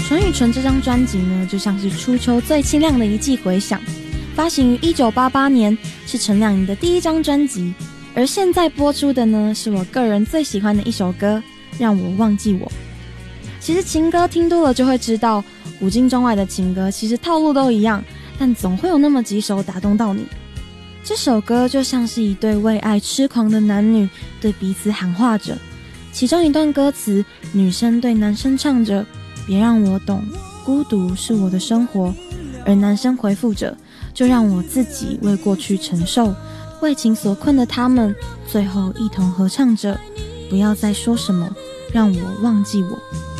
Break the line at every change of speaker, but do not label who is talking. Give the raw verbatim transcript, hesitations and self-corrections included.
纯与纯这张专辑呢，就像是初秋最清亮的一季回响，发行于一九八八年，是陈两营的第一张专辑。而现在播出的呢，是我个人最喜欢的一首歌，让我忘记我。其实情歌听多了就会知道，古今中外的情歌其实套路都一样，但总会有那么几首打动到你。这首歌就像是一对为爱痴狂的男女对彼此喊话着，其中一段歌词，女生对男生唱着别让我懂，孤独是我的生活，而男生回复着就让我自己为过去承受，为情所困的他们最后一同合唱着不要再说什么，让我忘记我。